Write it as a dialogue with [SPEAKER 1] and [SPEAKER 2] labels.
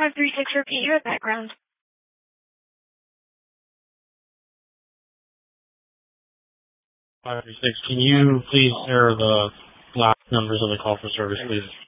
[SPEAKER 1] 536, repeat your background.
[SPEAKER 2] 536, can you please share the last numbers of the call for service, please?